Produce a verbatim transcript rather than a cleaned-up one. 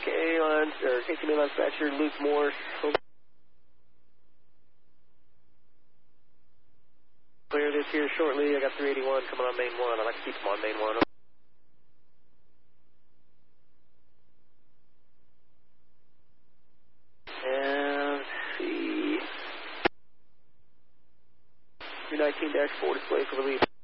Okay, line, or K T M line dispatcher, Luke Moore. Clear this here shortly. I got three eighty-one coming on main one. I'd like to keep them on main one. And the three nineteen dash four display for release.